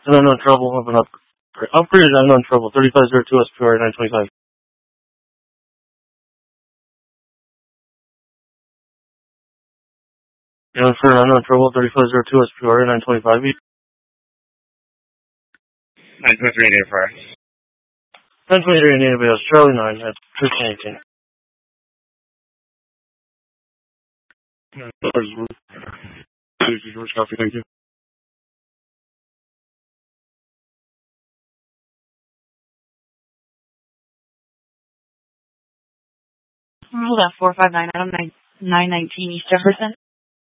Unknown trouble, open up. Upgraded unknown trouble, 3502 SPR 925. For unknown trouble, 3502 SPR 925. 923 Native Fire. 923 Native Bales, Charlie 9 at 1518. George, copy, thank you. Hold on, 459 Adam 919 East Jefferson.